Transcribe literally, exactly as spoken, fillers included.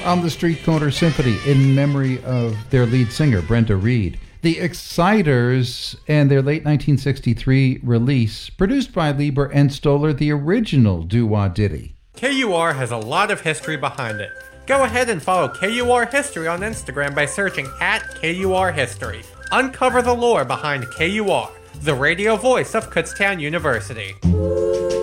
on the Street Corner Symphony in memory of their lead singer, Brenda Reed. The Exciters and their late nineteen sixty-three release, produced by Leiber and Stoller, the original doo-wah ditty. K U R has a lot of history behind it. Go ahead and follow K U R History on Instagram by searching at K U R History. Uncover the lore behind K U R, the radio voice of Kutztown University.